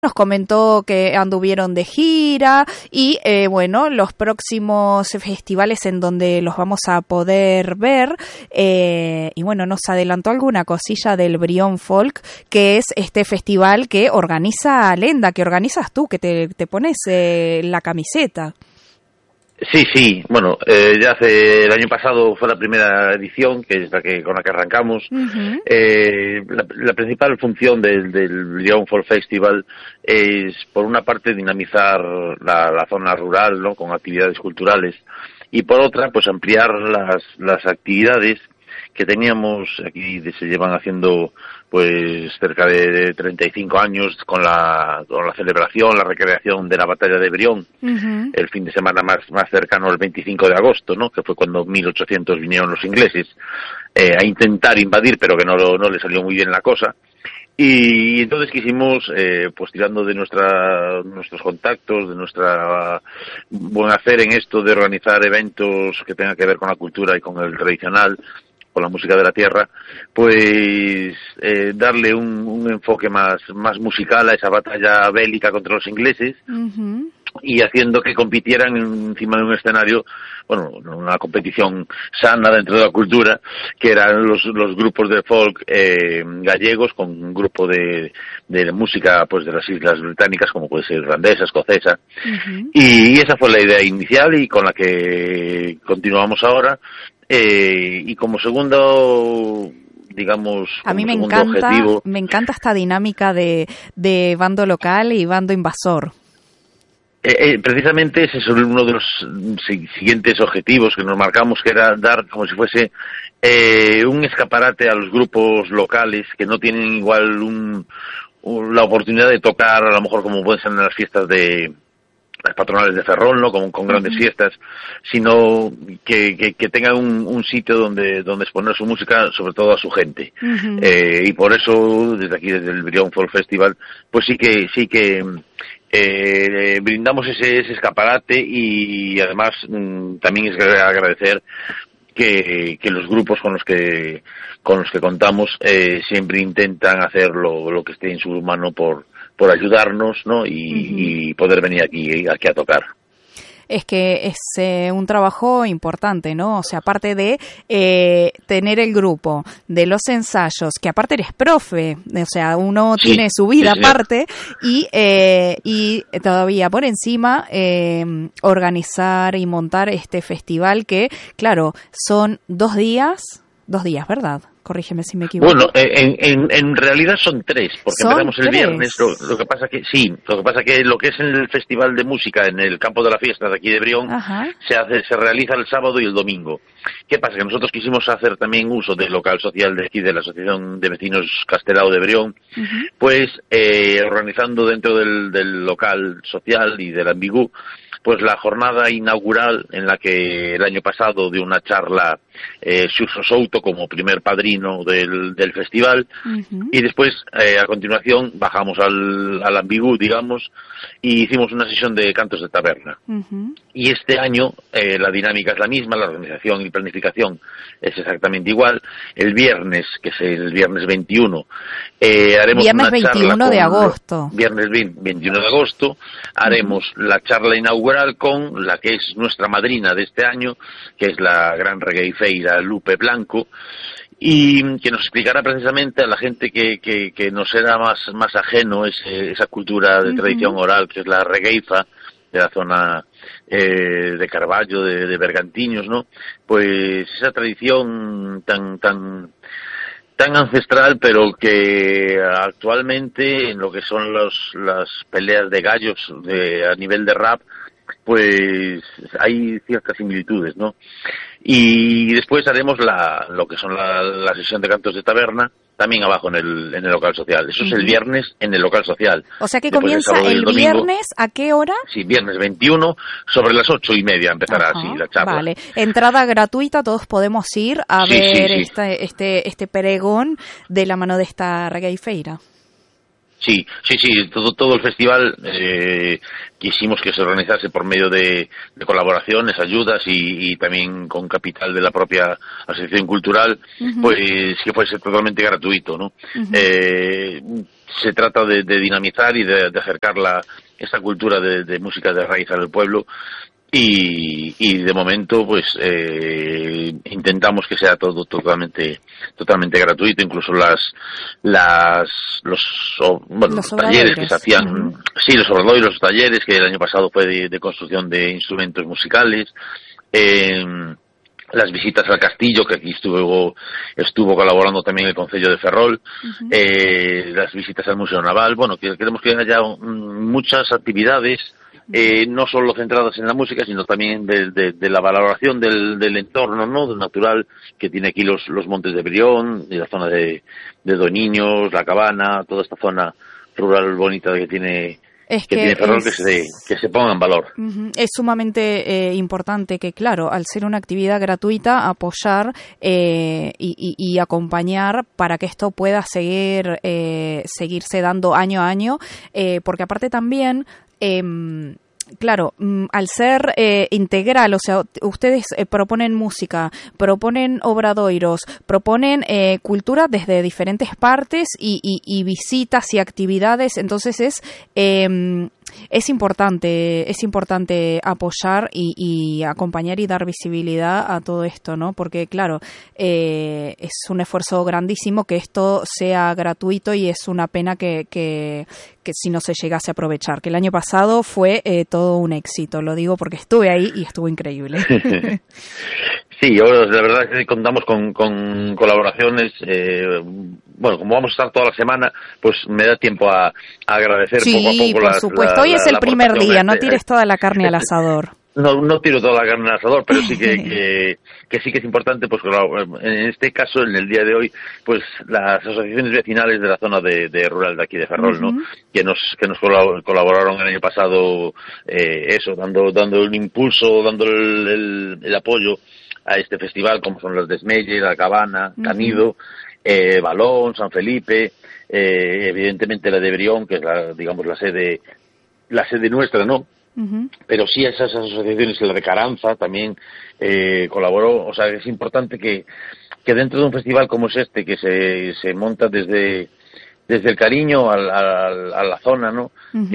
nos comentó que anduvieron de gira y bueno, los próximos festivales en donde los vamos a poder ver, y bueno, nos adelantó alguna cosilla del Brión Folk, que es este festival que organiza Lenda, que organizas tú, que te pones la camiseta. Sí, bueno, ya el año pasado fue la primera edición, que es con la que arrancamos. Uh-huh. La principal función del Brión Folk Festival es, por una parte, dinamizar la zona rural, ¿no?, con actividades culturales, y por otra, pues ampliar las actividades que teníamos aquí, se llevan haciendo pues cerca de 35 años con la celebración, la recreación de la batalla de Brión, uh-huh, el fin de semana más cercano al 25 de agosto, ¿no?, que fue cuando 1800 vinieron los ingleses a intentar invadir, pero que no le salió muy bien la cosa. Y entonces quisimos, pues tirando de nuestros contactos, de nuestra buen hacer en esto de organizar eventos que tengan que ver con la cultura y con el tradicional, con la música de la tierra, pues darle un enfoque más musical a esa batalla bélica contra los ingleses, uh-huh, y haciendo que compitieran encima de un escenario, bueno, una competición sana dentro de la cultura, que eran los grupos de folk gallegos con un grupo de música pues de las Islas Británicas, como puede ser irlandesa, escocesa, uh-huh, y esa fue la idea inicial y con la que continuamos ahora. Y como segundo, digamos, a mí objetivo, me encanta esta dinámica de bando local y bando invasor. Precisamente ese es uno de los siguientes objetivos que nos marcamos, que era dar como si fuese un escaparate a los grupos locales que no tienen igual la oportunidad de tocar, a lo mejor como pueden ser en las fiestas de las patronales de Ferrol, ¿no?, con grandes, uh-huh, fiestas, sino que tengan un sitio donde exponer su música, sobre todo a su gente. Uh-huh. Y por eso, desde el Brión Folk Festival, pues sí que brindamos ese escaparate, y además también es agradecer que los grupos con los que contamos siempre intentan hacer lo que esté en su mano por ayudarnos, ¿no?, y poder venir aquí a tocar. Es que es un trabajo importante, ¿no? O sea, aparte de tener el grupo, de los ensayos, que aparte eres profe, o sea, uno tiene su vida aparte, y todavía por encima organizar y montar este festival que, claro, son 2 días, ¿verdad? Corrígeme si me equivoco. Bueno, en realidad son 3, porque empezamos el viernes. Lo que pasa que lo que es el Festival de Música en el campo de la fiesta de aquí de Brión, se realiza el sábado y el domingo. ¿Qué pasa? Que nosotros quisimos hacer también uso del local social de aquí, de la Asociación de Vecinos Castelao de Brión, uh-huh, pues organizando dentro del local social y del Ambigú, pues la jornada inaugural en la que el año pasado dio una charla Xurxo Souto como primer padrino del festival, uh-huh, y después a continuación bajamos al Ambigú, digamos, y hicimos una sesión de cantos de taberna. Uh-huh. Y este año la dinámica es la misma, la organización y planificación es exactamente igual. El viernes, que es el viernes 21, haremos viernes una charla 21 de agosto. Viernes 21 de agosto haremos, uh-huh, la charla inaugural con la que es nuestra madrina de este año, que es la gran regueifeira Lupe Blanco, y que nos explicará precisamente a la gente que nos era más ajeno esa cultura de, uh-huh, tradición oral, que es la regueifa de la zona de Carballo, de Bergantiños, ¿no? Pues esa tradición tan ancestral, pero que actualmente en lo que son las peleas de gallos a nivel de rap, pues hay ciertas similitudes, ¿no? Y después haremos lo que son la sesión de cantos de taberna, también abajo en el local social. Eso, uh-huh, es el viernes en el local social. O sea que después comienza el viernes, ¿a qué hora? Sí, viernes 21, sobre las 8:30 empezará, así la charla. Vale, entrada gratuita, todos podemos ir a ver este pregón de la mano de esta regueifeira. Sí, todo el festival quisimos que se organizase por medio de colaboraciones, ayudas y también con capital de la propia asociación cultural, pues que fuese totalmente gratuito, ¿no? Se trata de dinamizar y de acercar esta cultura de música de raíz al pueblo. Y de momento pues intentamos que sea todo totalmente gratuito, incluso los talleres que se hacían, sí, los obradoiros, los talleres que el año pasado fue de construcción de instrumentos musicales, las visitas al castillo, que aquí estuvo colaborando también el Concello de Ferrol, las visitas al Museo Naval. Bueno, queremos que haya muchas actividades, no solo centradas en la música, sino también de la valoración del entorno, ¿no?, del natural que tiene aquí los montes de Brión, y la zona de Doñiños, La Cabana, toda esta zona rural bonita que tiene Ferrol, que se ponga en valor. Es sumamente importante que, claro, al ser una actividad gratuita, apoyar y acompañar para que esto pueda seguirse dando año a año, porque aparte también claro, al ser integral, o sea, ustedes proponen música, proponen obradoiros, proponen cultura desde diferentes partes y visitas y actividades, entonces es importante apoyar y acompañar y dar visibilidad a todo esto, ¿no? Porque, claro, es un esfuerzo grandísimo que esto sea gratuito y es una pena que si no se llegase a aprovechar. Que el año pasado fue todo un éxito, lo digo porque estuve ahí y estuvo increíble. Sí, ahora la verdad es que contamos con colaboraciones. Bueno, como vamos a estar toda la semana, pues me da tiempo a agradecer poco a poco. Sí, por supuesto. Hoy es el primer día, no tires toda la carne al asador. No tiro toda la carne al asador, pero sí que sí que es importante, pues en este caso, en el día de hoy, pues las asociaciones vecinales de la zona de rural de aquí de Ferrol, ¿no?, que nos colaboraron el año pasado, dando un impulso, dando el apoyo a este festival, como son las de Esmelle, La Cabana, Canido, Balón, San Felipe, evidentemente la de Brión, que es la sede nuestra, ¿no? Pero sí esas asociaciones, la de Caranza también colaboró. O sea, es importante que dentro de un festival como es este, que se monta desde el cariño a la zona, ¿no?,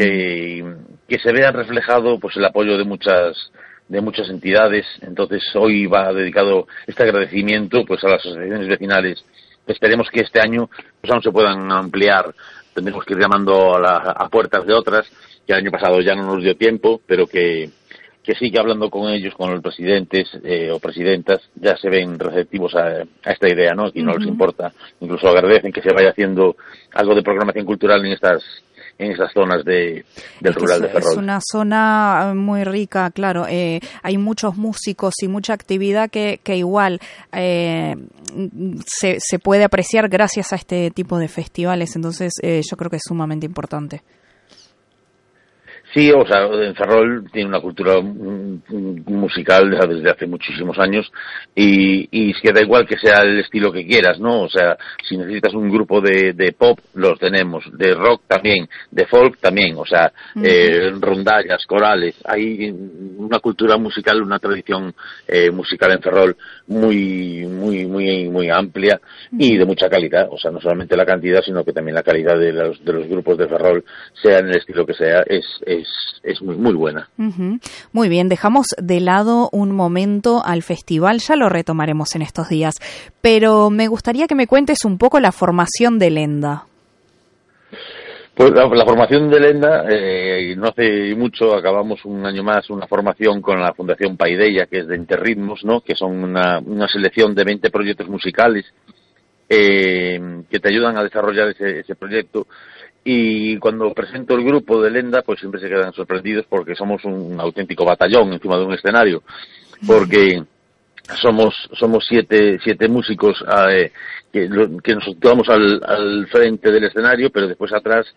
que se vea reflejado pues el apoyo de muchas entidades. Entonces hoy va dedicado este agradecimiento pues a las asociaciones vecinales. Esperemos que este año pues aún se puedan ampliar. Tendremos que ir llamando a puertas de otras, que el año pasado ya no nos dio tiempo, pero que sí que hablando con ellos, con los presidentes o presidentas, ya se ven receptivos a esta idea, ¿no? Y no les importa, incluso agradecen que se vaya haciendo algo de programación cultural en esas zonas del rural de Ferrol. Es una zona muy rica, claro. Hay muchos músicos y mucha actividad que igual se puede apreciar gracias a este tipo de festivales. Entonces, yo creo que es sumamente importante. Sí, o sea, en Ferrol tiene una cultura musical desde hace muchísimos años y es que da igual que sea el estilo que quieras, ¿no? O sea, si necesitas un grupo de pop, los tenemos, de rock también, de folk también, o sea, rondallas, corales. Hay una cultura musical, una tradición musical en Ferrol muy amplia y de mucha calidad. O sea, no solamente la cantidad, sino que también la calidad de los grupos de Ferrol, sea en el estilo que sea, es muy buena. Muy bien, dejamos de lado un momento al festival, ya lo retomaremos en estos días, pero me gustaría que me cuentes un poco la formación de Lenda. Pues la formación de Lenda, no hace mucho acabamos un año más una formación con la Fundación Paideia, que es de Interritmos, ¿no?, que son una selección de 20 proyectos musicales que te ayudan a desarrollar ese proyecto. Y cuando presento el grupo de Lenda, pues siempre se quedan sorprendidos porque somos un auténtico batallón encima de un escenario, porque somos 7 músicos que nos situamos al frente del escenario, pero después atrás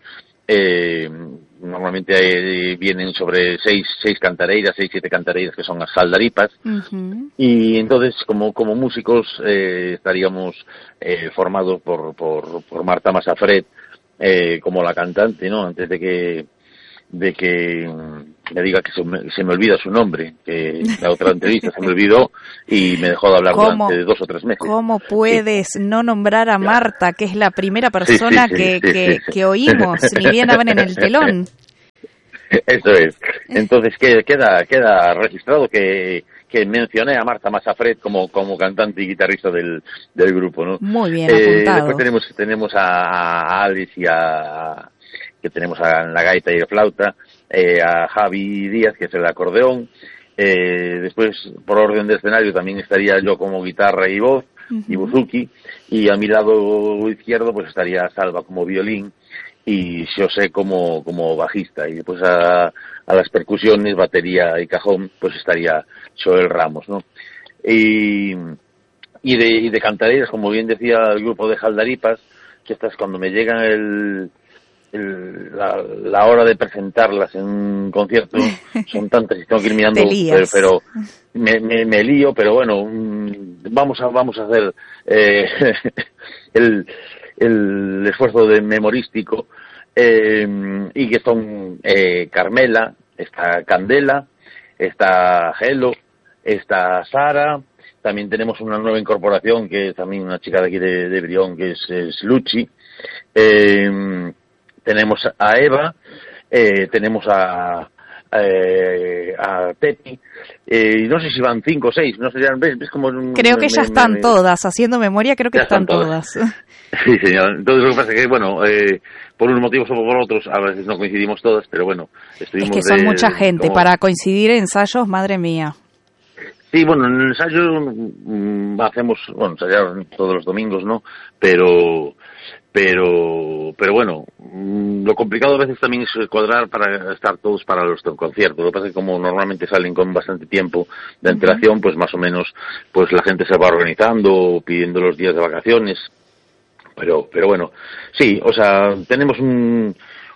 normalmente vienen sobre 6 cantareiras, 7 cantareiras, que son las saldaripas. Y entonces como músicos estaríamos formados por Marta Masafret, como la cantante, ¿no? Antes de que me diga que se me olvida su nombre, que la otra entrevista se me olvidó y me dejó de hablar durante 2 o 3 meses. ¿Cómo puedes no nombrar a Marta, que es la primera persona que oímos, ni bien abren el telón? Eso es. Entonces queda registrado que mencioné a Marta Massafret como cantante y guitarrista del grupo, ¿no? Muy bien apuntado. Después tenemos a Alice y que tenemos en la gaita y la flauta, a Javi Díaz, que es el acordeón. Después, por orden de escenario, también estaría yo como guitarra y voz, y buzuki, y a mi lado izquierdo pues estaría Salva como violín y José como bajista, y después a las percusiones, batería y cajón, pues estaría Joel Ramos, ¿no? Y de cantareiras, como bien decía el grupo de Jaldaripas, que estas cuando me llegan la hora de presentarlas en un concierto son tantas y tengo que ir mirando, pero me lío, pero bueno, vamos a hacer el esfuerzo de memorístico, y que son Carmela, está Candela, está Gelo, está Sara, también tenemos una nueva incorporación que es también una chica de aquí de Brión, que es Luchi, tenemos a Eva, tenemos a Tepi, no sé si van 5 o 6, no sé, ves como creo que ya están todas, haciendo memoria, creo que están todas. Sí, señor. Entonces lo que pasa es que, bueno, por unos motivos o por otros, a veces no coincidimos todas, pero bueno, estuvimos... Es que son mucha gente, para coincidir en ensayos, madre mía. Sí, bueno, en el ensayo hacemos, ensayar todos los domingos, ¿no? Pero bueno, lo complicado a veces también es cuadrar para estar todos para los conciertos. Lo que pasa es que como normalmente salen con bastante tiempo de antelación, pues más o menos pues la gente se va organizando, pidiendo los días de vacaciones. Pero bueno, sí, o sea, tenemos un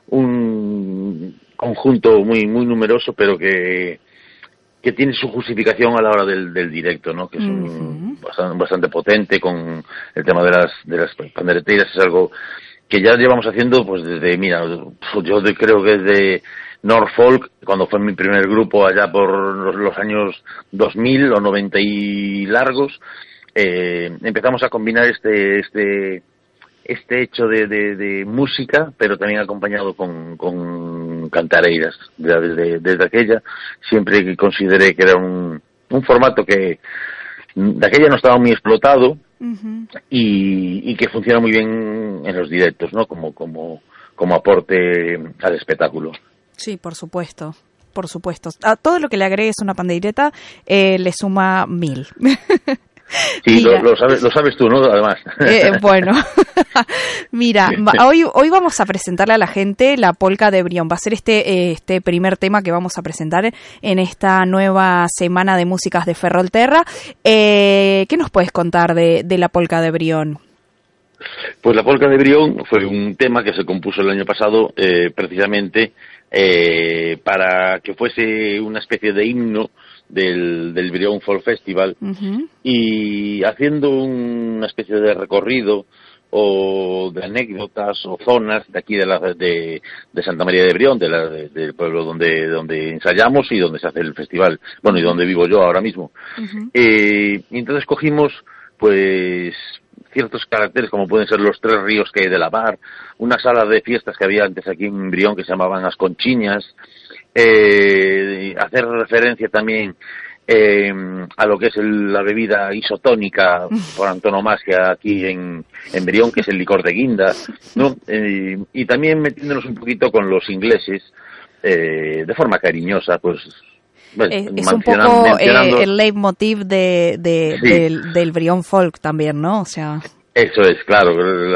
conjunto muy numeroso, pero que tiene su justificación a la hora del directo, ¿no? Que es bastante potente con el tema de las pandereteras. Es algo que ya llevamos haciendo pues desde, yo creo que desde Norfolk, cuando fue mi primer grupo allá por los años 2000 o 90 y largos, empezamos a combinar este hecho de música, pero también acompañado con cantareiras. Desde aquella siempre consideré que era un formato que de aquella no estaba muy explotado, y que funciona muy bien en los directos, ¿no? Como aporte al espectáculo. Sí, por supuesto. Por supuesto. A todo lo que le agregues una pandereta le suma 1000. Sí, lo sabes tú, ¿no? Además. Bueno, mira, hoy vamos a presentarle a la gente la polca de Brión. Va a ser este primer tema que vamos a presentar en esta nueva semana de músicas de Ferrolterra. ¿Qué nos puedes contar de la polca de Brión? Pues la polca de Brión fue un tema que se compuso el año pasado precisamente para que fuese una especie de himno del Brión Folk Festival, y haciendo una especie de recorrido o de anécdotas o zonas de aquí de Santa María de Brión, del pueblo donde ensayamos y donde se hace el festival, y donde vivo yo ahora mismo. Y entonces cogimos pues ciertos caracteres, como pueden ser los 3 ríos que hay de la Mar, una sala de fiestas que había antes aquí en Brión que se llamaban Las Conchiñas, hacer referencia también a lo que es la bebida isotónica por antonomasia aquí en Brión, que es el licor de guinda, ¿no? Y también metiéndonos un poquito con los ingleses, de forma cariñosa, pues... es un poco el leitmotiv del Brión Folk también, ¿no? O sea... Eso es, claro,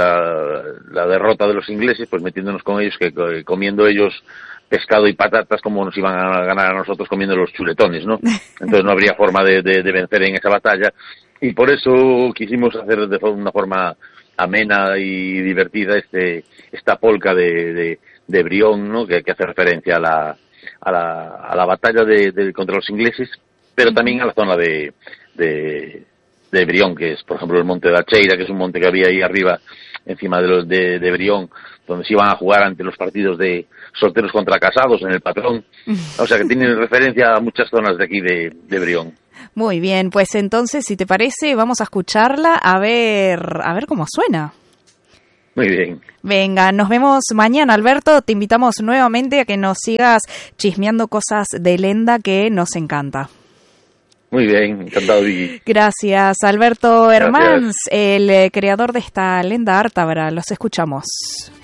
la derrota de los ingleses, pues metiéndonos con ellos, que comiendo ellos pescado y patatas, como nos iban a ganar a nosotros comiendo los chuletones, ¿no? Entonces no habría forma de vencer en esa batalla, y por eso quisimos hacer de una forma amena y divertida esta polca de Brión, ¿no? Que hace referencia a la batalla contra los ingleses, pero también a la zona de Brión, que es, por ejemplo, el monte de Acheira, que es un monte que había ahí arriba, encima de Brión, donde se iban a jugar ante los partidos de solteros contra casados en el Patrón. O sea que tienen referencia a muchas zonas de aquí de Brión. Muy bien, pues entonces, si te parece, vamos a escucharla a ver cómo suena. Muy bien. Venga, nos vemos mañana, Alberto. Te invitamos nuevamente a que nos sigas chismeando cosas de Lenda que nos encanta. Muy bien, encantado, Vicky. Gracias, Alberto Hermans, el creador de esta Lenda Ártabra. Los escuchamos.